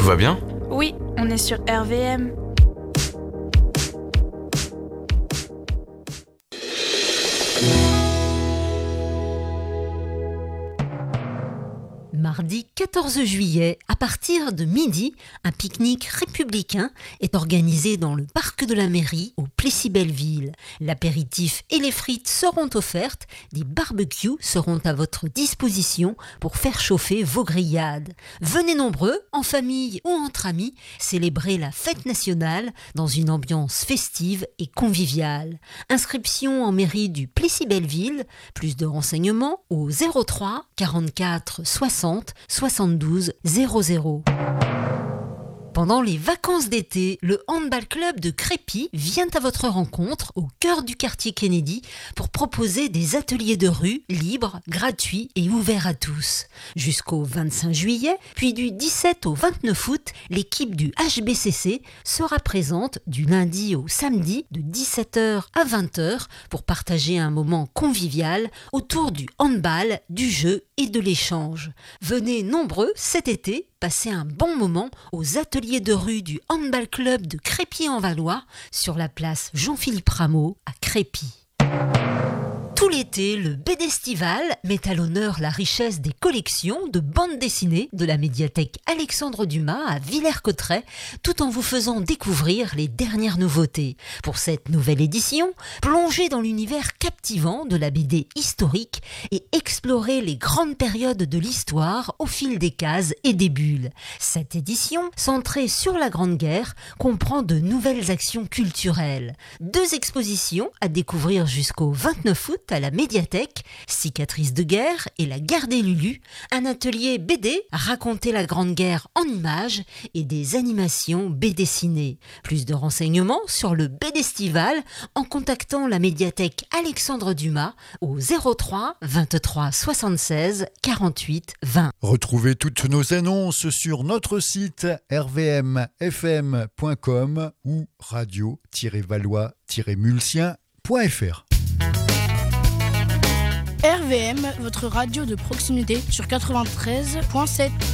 Tout va bien ? Oui, on est sur RVM. Mardi 14 juillet, à partir de midi, un pique-nique républicain est organisé dans le parc de la mairie au Plessis-Belleville. L'apéritif et les frites seront offertes, des barbecues seront à votre disposition pour faire chauffer vos grillades. Venez nombreux, en famille ou entre amis, célébrer la fête nationale dans une ambiance festive et conviviale. Inscription en mairie du Plessis-Belleville, plus de renseignements au 03 44 60 72 00. Pendant les vacances d'été, le handball club de Crépy vient à votre rencontre au cœur du quartier Kennedy pour proposer des ateliers de rue libres, gratuits et ouverts à tous. Jusqu'au 25 juillet, puis du 17 au 29 août, l'équipe du HBCC sera présente du lundi au samedi de 17h à 20h pour partager un moment convivial autour du handball, du jeu et de l'échange. Venez nombreux cet été passer un bon moment aux ateliers de rue du handball club de Crépy-en-Valois sur la place Jean-Philippe Rameau à Crépy. Tout l'été, le BDestival met à l'honneur la richesse des collections de bandes dessinées de la médiathèque Alexandre Dumas à Villers-Cotterêts, tout en vous faisant découvrir les dernières nouveautés. Pour cette nouvelle édition, plongez dans l'univers captivant de la BD historique et explorez les grandes périodes de l'histoire au fil des cases et des bulles. Cette édition, centrée sur la Grande Guerre, comprend de nouvelles actions culturelles. 2 expositions à découvrir jusqu'au 29 août à la médiathèque, Cicatrices de guerre et la guerre des Lulu, un atelier BD, raconter la Grande Guerre en images et des animations BD-ciné. Plus de renseignements sur le BDestival en contactant la médiathèque Alexandre Dumas au 03 23 76 48 20. Retrouvez toutes nos annonces sur notre site rvmfm.com ou radio-valois-mulsien.fr. RVM, votre radio de proximité sur 93.7.